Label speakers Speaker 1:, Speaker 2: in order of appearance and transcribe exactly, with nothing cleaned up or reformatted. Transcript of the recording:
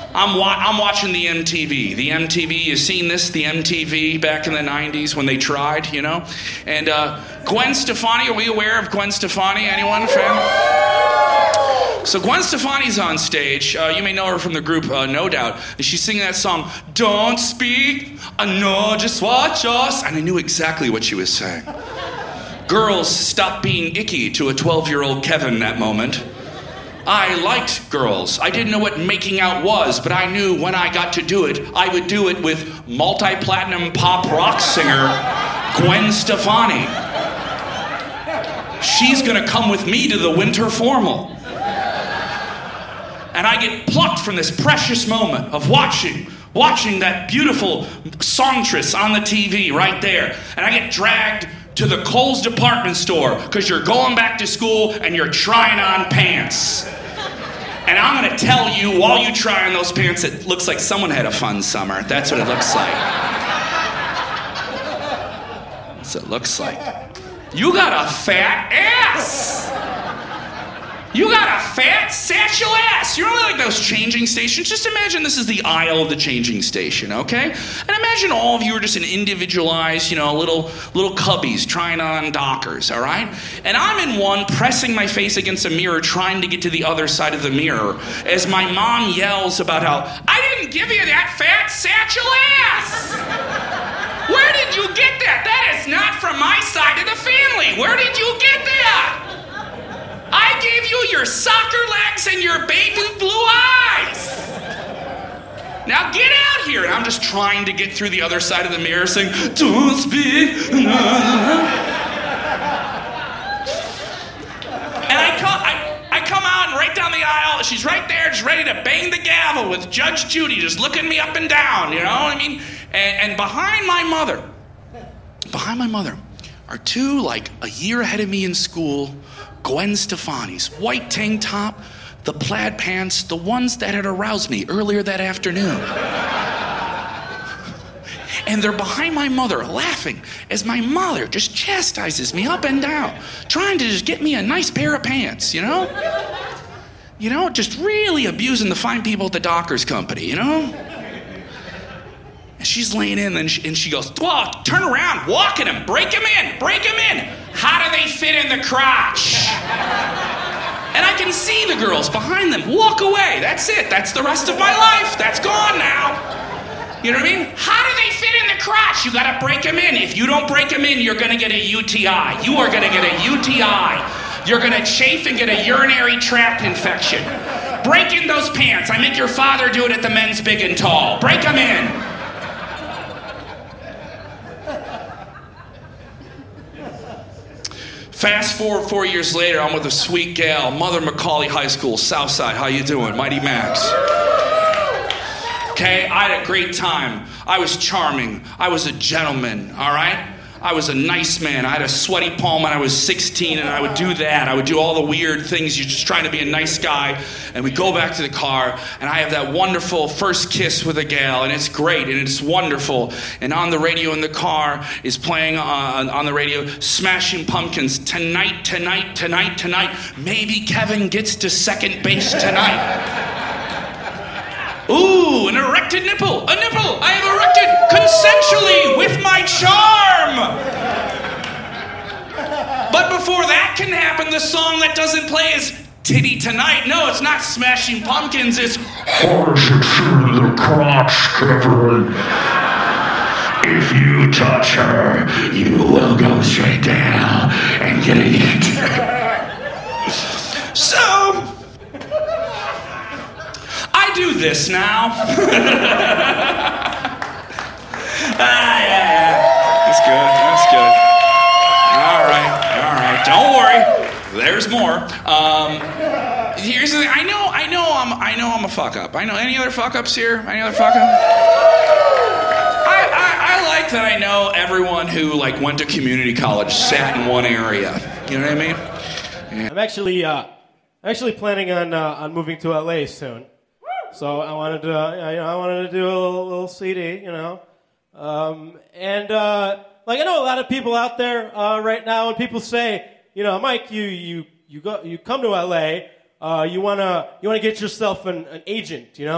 Speaker 1: I'm wa- I'm watching the M T V. The M T V, you seen this? The M T V back in the nineties when they tried, you know? And uh, Gwen Stefani, are we aware of Gwen Stefani? Anyone, fan? So Gwen Stefani's on stage. Uh, you may know her from the group uh, No Doubt. And she's singing that song, "Don't speak, I know, just watch us." And I knew exactly what she was saying. Girls, stop being icky to a twelve-year-old Kevin that moment. I liked girls. I didn't know what making out was, but I knew when I got to do it, I would do it with multi-platinum pop rock singer Gwen Stefani. She's gonna come with me to the winter formal. And I get plucked from this precious moment of watching, watching that beautiful songstress on the T V right there. And I get dragged to the Kohl's department store because you're going back to school and you're trying on pants. And I'm gonna tell you, while you try on those pants, it looks like someone had a fun summer. That's what it looks like. That's what it looks like. You got a fat ass. You got a fat satchel ass. You're only like those changing stations. Just imagine this is the aisle of the changing station, okay? And imagine all of you are just an individualized, you know, little little cubbies trying on Dockers, all right? And I'm in one, pressing my face against a mirror, trying to get to the other side of the mirror, as my mom yells about how, "I didn't give you that fat satchel ass! Where did you get that? That is not from my side of the family. Where did you get that? I gave you your soccer legs and your baby blue eyes. Now get out here." And I'm just trying to get through the other side of the mirror saying, "Don't speak." And I come, I, I come out and right down the aisle, she's right there, just ready to bang the gavel with Judge Judy, just looking me up and down, you know what I mean? And, and behind my mother, behind my mother, are two, like, a year ahead of me in school, Gwen Stefani's white tank top, the plaid pants, the ones that had aroused me earlier that afternoon. And they're behind my mother, laughing as my mother just chastises me up and down, trying to just get me a nice pair of pants, you know? You know, just really abusing the fine people at the Dockers company, you know? And she's laying in and she, and she goes, "Well, turn around, walk at him, break him in, break him in. How do they fit in the crotch?" And I can see the girls behind them walk away. That's it. That's the rest of my life. That's gone now. You know what I mean? How do they fit in the crotch? You gotta break them in. If you don't break them in, you're gonna get a U T I. You are gonna get a U T I. You're gonna chafe and get a urinary tract infection. Break in those pants. I make your father do it at the men's big and tall. Break them in. Fast forward four years later, I'm with a sweet gal, Mother Macaulay High School, Southside. How you doing? Mighty Max. Okay, I had a great time. I was charming. I was a gentleman, all right? I was a nice man. I had a sweaty palm when I was sixteen, and I would do that. I would do all the weird things. You're just trying to be a nice guy. And we go back to the car, and I have that wonderful first kiss with a gal, and it's great, and it's wonderful. And on the radio in the car is playing uh, on the radio, Smashing Pumpkins, "Tonight, tonight, tonight, tonight. Maybe Kevin gets to second base tonight." Ooh, an erected nipple, a nipple I have erected consensually with my charm. But before that can happen, the song that doesn't play is Titty Tonight. No, it's not Smashing Pumpkins, it's How does it feel in the crotch, Kevin? If you touch her, you will go straight down and get it. So, I do this now. ah, yeah, yeah. That's good, that's good. All right, all right. Don't worry. There's more. Um, here's the thing. I know, I know I'm I know I'm a fuck up. I know any other fuck ups here? Any other fuck up? I, I, I like that I know everyone who like went to community college sat in one area. You know what I mean? Yeah.
Speaker 2: I'm actually uh, actually planning on uh, on moving to L A soon. So I wanted to, uh, you know, I wanted to do a little, little C D, you know, um, and uh, like I know a lot of people out there uh, right now, and people say, you know, Mike, you you you go, you come to L A, uh, you wanna you wanna get yourself an, an agent, you know.